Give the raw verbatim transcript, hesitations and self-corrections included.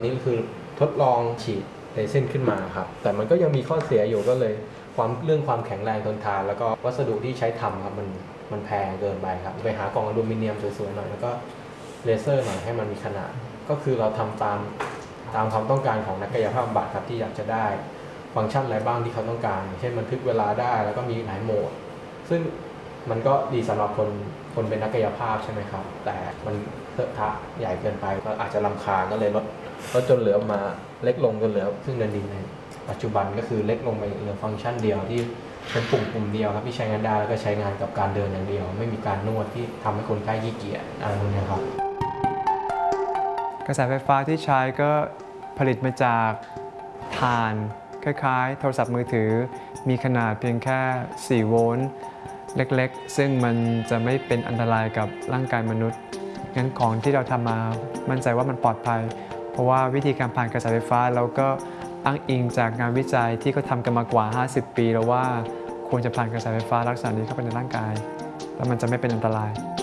นี่คือทดลองฉีดเรซินขึ้นมาครับแต่มันก็ยังมีข้อเสียอยู่ก็เลยความเรื่องความแข็งแรงทนทานแล้วก็วัสดุที่ใช้ทำครับมันมันแพงเกินไปครับไปหากล่องอลูมิเนียมสวยๆหน่อยแล้วก็เลเซอร์หน่อยให้มันมีขนาดก็คือเราทำตามตามความต้องการของนักกายภาพบำบัดครับที่อยากจะได้ฟังก์ชันอะไรบ้างที่เขาต้องการเช่นบันทึกเวลาได้แล้วก็มีหลายโหมดซึ่งมันก็ดีสำหรับคนคนเป็นนักกายภาพใช่ไหมครับแต่มันเถอะทะใหญ่เกินไปก็อาจจะรำคาญก็เลยลดลดจนเหลือมาเล็กลงจนเหลือซึ่งเดินดีในปัจจุบันก็คือเล็กลงไปเหลือฟังก์ชันเดียวที่เป็นปุ่มปุ่มเดียวครับที่ใช้งานได้แล้วก็ใช้งานกับการเดินอย่างเดียวไม่มีการนวดที่ทำให้คนไข้ขี้เกียจอะไรพวกนี้ครับกระแสไฟฟ้าที่ใช้ก็ผลิตมาจากถ่านคล้ายๆโทรศัพท์มือถือมีขนาดเพียงแค่สี่โวลต์เล็กๆซึ่งมันจะไม่เป็นอันตรายกับร่างกายมนุษย์งั้นของที่เราทำมามั่นใจว่ามันปลอดภัยเพราะว่าวิธีการผ่านกระแสไฟฟ้าเราก็อ้างอิงจากงานวิจัยที่เขาทำกันมากว่าห้าสิบปีแล้วว่าควรจะผ่านกระแสไฟฟ้าลักษณะนี้เข้าไปในร่างกายแล้วมันจะไม่เป็นอันตราย